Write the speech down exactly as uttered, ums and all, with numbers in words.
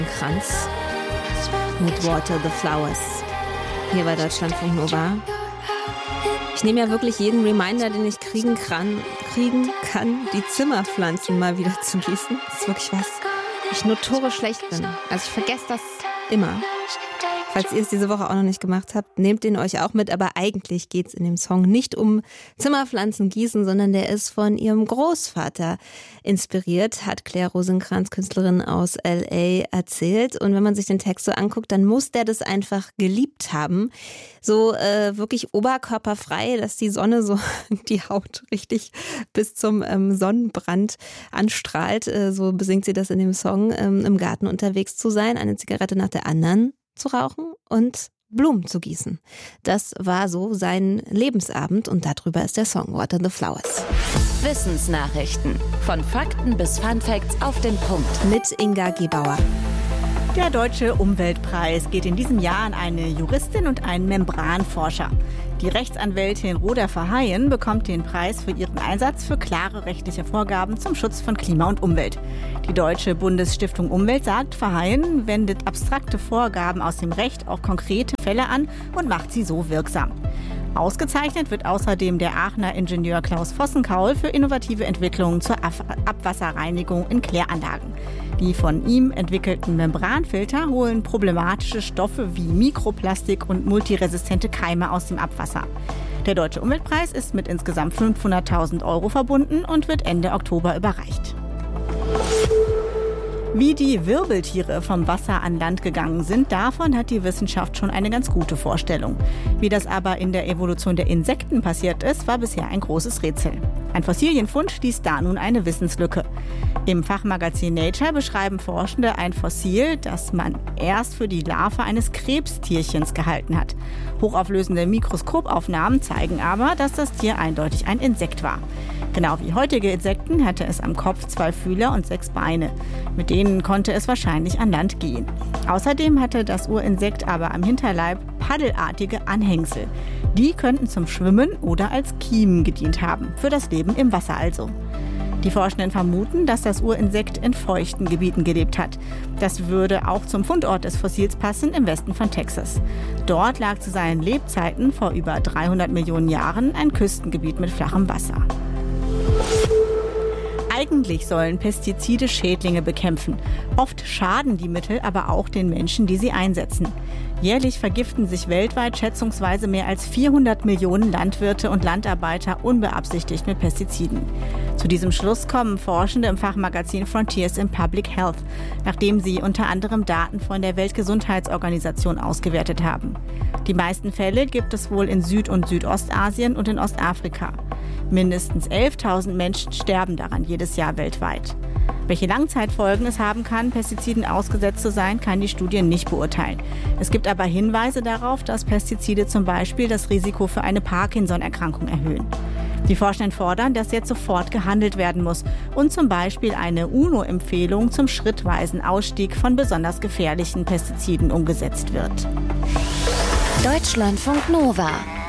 Kranz mit Water the Flowers. Hier bei Deutschlandfunk Nova. Ich nehme ja wirklich jeden Reminder, den ich kriegen kann, kriegen kann, die Zimmerpflanzen mal wieder zu gießen. Das ist wirklich was, ich notorisch schlecht bin. Also ich vergesse das immer. Falls ihr es diese Woche auch noch nicht gemacht habt, nehmt den euch auch mit. Aber eigentlich geht es in dem Song nicht um Zimmerpflanzen gießen, sondern der ist von ihrem Großvater inspiriert, hat Claire Rosenkranz, Künstlerin aus L A, erzählt. Und wenn man sich den Text so anguckt, dann muss der das einfach geliebt haben. So äh, wirklich oberkörperfrei, dass die Sonne so die Haut richtig bis zum ähm, Sonnenbrand anstrahlt. Äh, so besingt sie das in dem Song, ähm, im Garten unterwegs zu sein, eine Zigarette nach der anderen zu rauchen und Blumen zu gießen. Das war so sein Lebensabend und darüber ist der Song Water the Flowers. Wissensnachrichten. Von Fakten bis Funfacts auf den Punkt. Mit Inga Gebauer. Der Deutsche Umweltpreis geht in diesem Jahr an eine Juristin und einen Membranforscher. Die Rechtsanwältin Roda Verheyen bekommt den Preis für ihren Einsatz für klare rechtliche Vorgaben zum Schutz von Klima und Umwelt. Die Deutsche Bundesstiftung Umwelt sagt, Verheyen wendet abstrakte Vorgaben aus dem Recht auf konkrete Fälle an und macht sie so wirksam. Ausgezeichnet wird außerdem der Aachener Ingenieur Klaus Vossenkaul für innovative Entwicklungen zur Ab- Abwasserreinigung in Kläranlagen. Die von ihm entwickelten Membranfilter holen problematische Stoffe wie Mikroplastik und multiresistente Keime aus dem Abwasser. Der Deutsche Umweltpreis ist mit insgesamt fünfhunderttausend Euro verbunden und wird Ende Oktober überreicht. Wie die Wirbeltiere vom Wasser an Land gegangen sind, davon hat die Wissenschaft schon eine ganz gute Vorstellung. Wie das aber in der Evolution der Insekten passiert ist, war bisher ein großes Rätsel. Ein Fossilienfund schließt da nun eine Wissenslücke. Im Fachmagazin Nature beschreiben Forschende ein Fossil, das man erst für die Larve eines Krebstierchens gehalten hat. Hochauflösende Mikroskopaufnahmen zeigen aber, dass das Tier eindeutig ein Insekt war. Genau wie heutige Insekten hatte es am Kopf zwei Fühler und sechs Beine. Mit denen konnte es wahrscheinlich an Land gehen. Außerdem hatte das Urinsekt aber am Hinterleib paddelartige Anhängsel. Die könnten zum Schwimmen oder als Kiemen gedient haben, für das Leben im Wasser also. Die Forschenden vermuten, dass das Urinsekt in feuchten Gebieten gelebt hat. Das würde auch zum Fundort des Fossils passen, im Westen von Texas. Dort lag zu seinen Lebzeiten vor über dreihundert Millionen Jahren ein Küstengebiet mit flachem Wasser. Eigentlich sollen Pestizide Schädlinge bekämpfen. Oft schaden die Mittel aber auch den Menschen, die sie einsetzen. Jährlich vergiften sich weltweit schätzungsweise mehr als vierhundert Millionen Landwirte und Landarbeiter unbeabsichtigt mit Pestiziden. Zu diesem Schluss kommen Forschende im Fachmagazin Frontiers in Public Health, nachdem sie unter anderem Daten von der Weltgesundheitsorganisation ausgewertet haben. Die meisten Fälle gibt es wohl in Süd- und Südostasien und in Ostafrika. Mindestens elftausend Menschen sterben daran jedes Jahr weltweit. Welche Langzeitfolgen es haben kann, Pestiziden ausgesetzt zu sein, kann die Studie nicht beurteilen. Es gibt aber Hinweise darauf, dass Pestizide zum Beispiel das Risiko für eine Parkinson-Erkrankung erhöhen. Die Forschenden fordern, dass jetzt sofort gehandelt werden muss und zum Beispiel eine UNO-Empfehlung zum schrittweisen Ausstieg von besonders gefährlichen Pestiziden umgesetzt wird. Deutschlandfunk Nova.